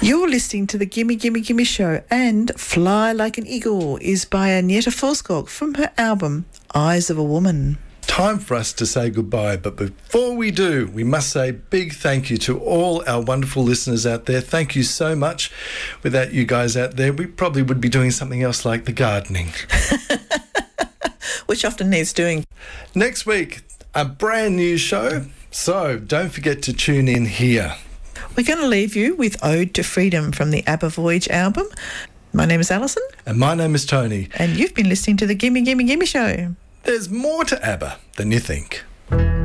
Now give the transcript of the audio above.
You're listening to the Gimme Gimme Gimme Show, and Fly Like an Eagle is by Agneta Fosskog from her album Eyes of a Woman. Time for us to say goodbye, but before we do, we must say big thank you to all our wonderful listeners out there. Thank you so much. Without you guys out there, we probably would be doing something else like the gardening. Which often needs doing. Next week, a brand new show, so don't forget to tune in here. We're going to leave you with Ode to Freedom from the ABBA Voyage album. My name is Alison. And my name is Tony. And you've been listening to the Gimme Gimme Gimme Show. There's more to ABBA than you think.